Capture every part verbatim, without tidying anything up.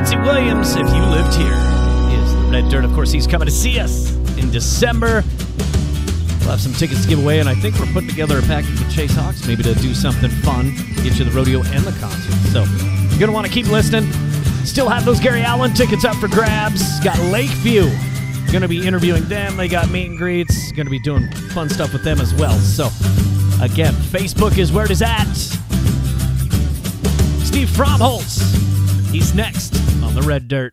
Quincy Williams, If You Lived Here, is the Red Dirt. Of course, he's coming to see us in December. We'll have some tickets to give away, and I think we're putting together a package with Chase Hawks, maybe to do something fun, get you the rodeo and the concert. So you're going to want to keep listening. Still have those Gary Allen tickets up for grabs. Got Lakeview. Going to be interviewing them. They got meet and greets. Going to be doing fun stuff with them as well. So, again, Facebook is where it is at. Steve Fromholz. He's next on the Red Dirt.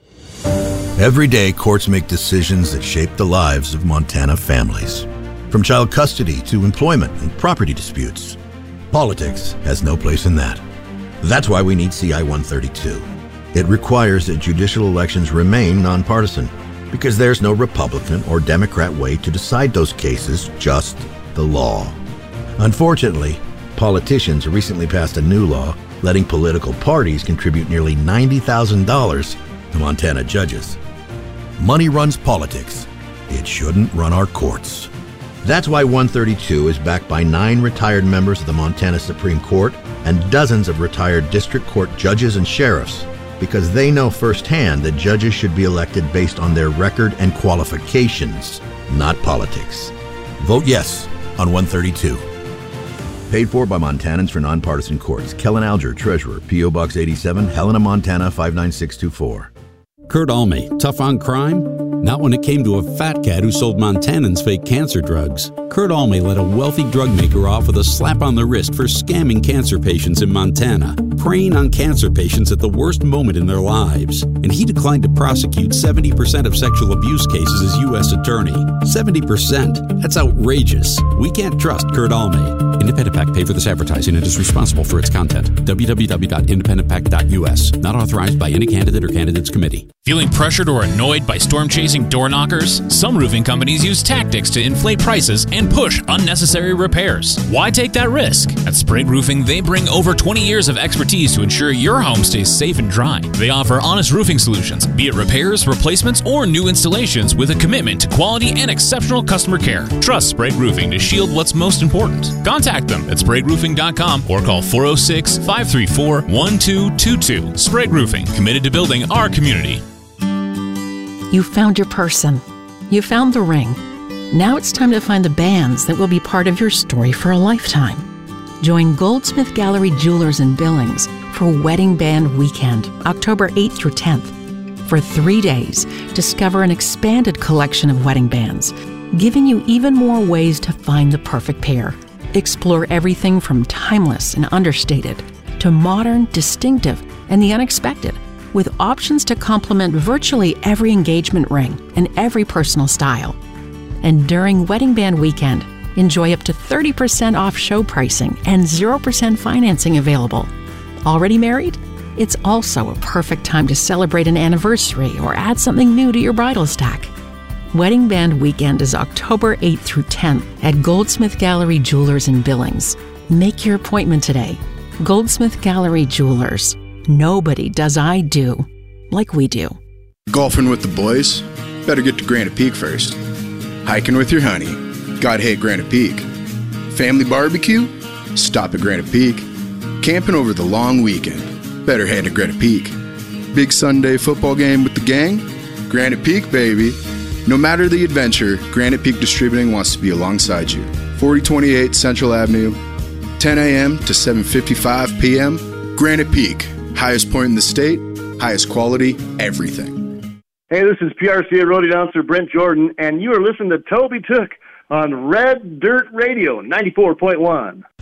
Every day, courts make decisions that shape the lives of Montana families. From child custody to employment and property disputes. Politics has no place in that. That's why we need C I one thirty-two. It requires that judicial elections remain nonpartisan, because there's no Republican or Democrat way to decide those cases, just the law. Unfortunately, politicians recently passed a new law letting political parties contribute nearly ninety thousand dollars to Montana judges. Money runs politics. It shouldn't run our courts. That's why one thirty-two is backed by nine retired members of the Montana Supreme Court and dozens of retired district court judges and sheriffs, because they know firsthand that judges should be elected based on their record and qualifications, not politics. Vote yes on one thirty-two. Paid for by Montanans for Nonpartisan Courts. Kellen Alger, Treasurer, P O. Box eighty-seven, Helena, Montana five nine six two four. Kurt Alme, tough on crime? Not when it came to a fat cat who sold Montanans fake cancer drugs. Kurt Alme let a wealthy drug maker off with a slap on the wrist for scamming cancer patients in Montana, preying on cancer patients at the worst moment in their lives. And he declined to prosecute seventy percent of sexual abuse cases as U S attorney. seventy percent? That's outrageous. We can't trust Kurt Alme. Independent PAC paid for this advertising and is responsible for its content. w w w dot independent pac dot u s. Not authorized by any candidate or candidates committee. Feeling pressured or annoyed by storm-chasing door knockers? Some roofing companies use tactics to inflate prices and push unnecessary repairs. Why take that risk? At Sprague Roofing, they bring over twenty years of expertise to ensure your home stays safe and dry. They offer honest roofing solutions, be it repairs, replacements, or new installations, with a commitment to quality and exceptional customer care. Trust Sprague Roofing to shield what's most important. Contact them at sprague roofing dot com or call four oh six, five three four, one two two two. Sprague Roofing, committed to building our community. You found your person. You found the ring. Now it's time to find the bands that will be part of your story for a lifetime. Join Goldsmith Gallery Jewelers in Billings for Wedding Band Weekend, October eighth through tenth. For three days, discover an expanded collection of wedding bands, giving you even more ways to find the perfect pair. Explore everything from timeless and understated to modern, distinctive, and the unexpected, with options to complement virtually every engagement ring and every personal style. And during Wedding Band Weekend, enjoy up to thirty percent off show pricing and zero percent financing available. Already married? It's also a perfect time to celebrate an anniversary or add something new to your bridal stack. Wedding Band Weekend is October eighth through tenth at Goldsmith Gallery Jewelers in Billings. Make your appointment today. Goldsmith Gallery Jewelers. Nobody does I do like we do. Golfing with the boys? Better get to Granite Peak first. Hiking with your honey? Gotta hit Granite Peak. Family barbecue? Stop at Granite Peak. Camping over the long weekend? Better head to Granite Peak. Big Sunday football game with the gang? Granite Peak, baby. No matter the adventure, Granite Peak Distributing wants to be alongside you. forty twenty-eight Central Avenue, ten a.m. to seven fifty-five p.m. Granite Peak. Highest point in the state, highest quality, everything. Hey, this is P R C A road announcer Brent Jordan, and you are listening to Toby Took on Red Dirt Radio ninety-four point one.